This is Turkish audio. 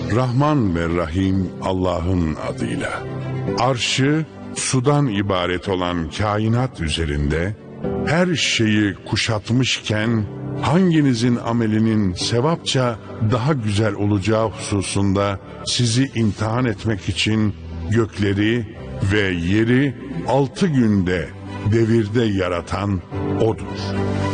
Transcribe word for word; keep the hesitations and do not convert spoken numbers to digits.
Rahman ve Rahim Allah'ın adıyla. Arşı sudan ibaret olan kainat üzerinde her şeyi kuşatmışken hanginizin amelinin sevapça daha güzel olacağı hususunda sizi imtihan etmek için gökleri ve yeri altı günde devirde yaratan O'dur.